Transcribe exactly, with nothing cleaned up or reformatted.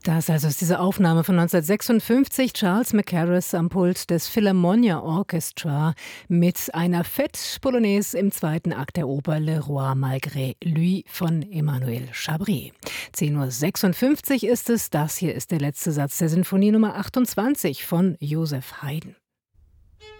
Das also ist diese Aufnahme von neunzehnhundertsechsundfünfzig, Charles Mackerras am Pult des Philharmonia Orchestra mit einer Fête-Polonaise im zweiten Akt der Oper Le Roi Malgré Lui von Emmanuel Chabry. zehn Uhr sechsundfünfzig ist es, das hier ist der letzte Satz der Sinfonie Nummer achtundzwanzig von Joseph Haydn.